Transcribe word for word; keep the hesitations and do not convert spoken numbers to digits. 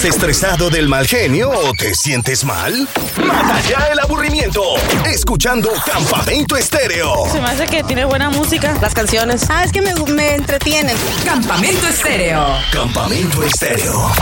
¿Estresado del mal genio o te sientes mal? Mata ya el aburrimiento escuchando Campamento Estéreo. Se me hace que tiene buena música. Las canciones. Ah, es que me, me entretienen. Campamento Estéreo. Campamento Estéreo.